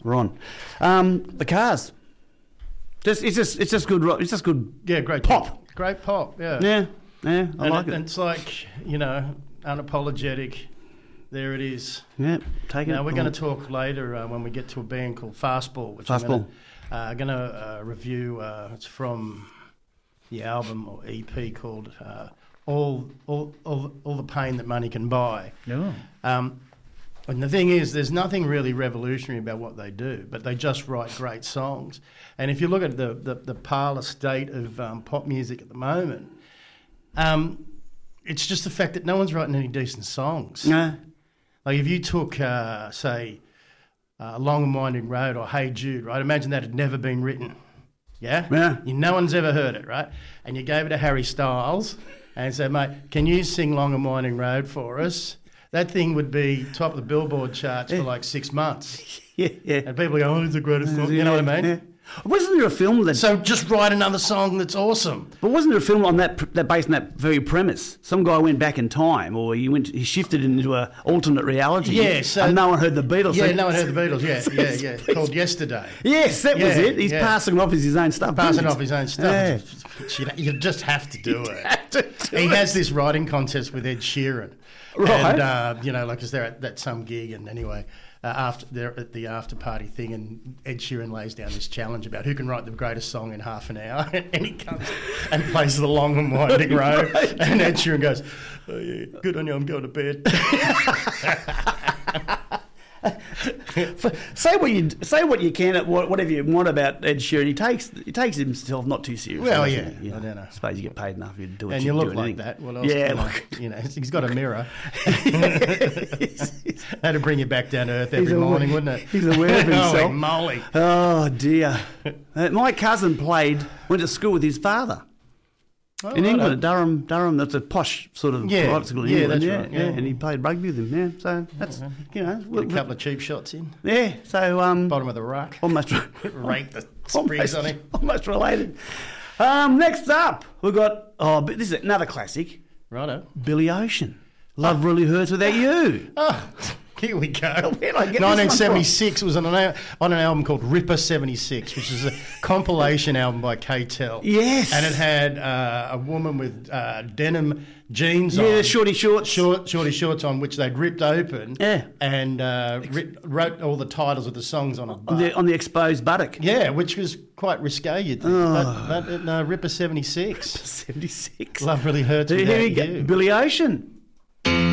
we're on. The Cars. It's just good rock. It's just good. Yeah, great pop. Great pop. Yeah. Yeah. I like it. And it's like, unapologetic. There it is. Yeah, take it. Now we're going to talk later when we get to a band called Fastball, which I'm going to review. It's from the album or EP called All the Pain That Money Can Buy. Oh. And the thing is, there's nothing really revolutionary about what they do, but they just write great songs. And if you look at the parlour state of pop music at the moment, it's just the fact that no one's writing any decent songs. No. Like if you took, say, Long and Winding Road or Hey Jude, right? Imagine that had never been written. Yeah? Yeah. No one's ever heard it, right? And you gave it to Harry Styles and said, mate, can you sing Long and Winding Road for us? That thing would be top of the Billboard charts for like 6 months. Yeah. And people go, oh, it's the greatest song. You know what I mean? Yeah. Wasn't there a film that... So just write another song that's awesome. But wasn't there a film on that based on that very premise? Some guy went back in time, or he shifted into an alternate reality. Yeah, so... And no one heard the Beatles. Yeah, no one heard the Beatles, yeah. Called Yesterday. Yes, that was it. He's passing off his own stuff. Passing off his own stuff. Yeah. You just have to do it. He has this writing contest with Ed Sheeran. Right. And, because they're at some gig, and anyway... after they're at the after party thing, and Ed Sheeran lays down this challenge about who can write the greatest song in half an hour, and he comes and plays the Long and Winding Road, and Ed Sheeran goes, oh, yeah, good on you, I'm going to bed. Say what you can, whatever you want about Ed Sheeran. He takes himself not too seriously. Well, yeah, I don't know. I suppose you get paid enough, you do it. And you look like that. What else? Yeah, he's got a mirror. That'd bring you back down to earth every morning, wouldn't it? He's aware of himself. Holy moly! Oh dear. My cousin went to school with his father. In England, at Durham, that's a posh sort of private school in England. That's right. Yeah. And he played rugby with him. Yeah, so that's Get a couple of cheap shots in. Yeah, so bottom of the ruck. Almost rake the sprigs on him. Almost related. Next up, we've got but this is another classic. Righto. Billy Ocean. Love Really Hurts Without You. Oh. Here we go. 1976 was on an album called Ripper 76, which is a compilation album by K-Tel. Yes. And it had a woman with denim jeans on. Yeah, shorty shorts. Shorty shorts on, which they'd ripped open. Yeah. And wrote all the titles of the songs on on the exposed buttock. Yeah, which was quite risque, you'd think. But no, Ripper 76. 76. Love Really Hurts Without You. Billy Ocean.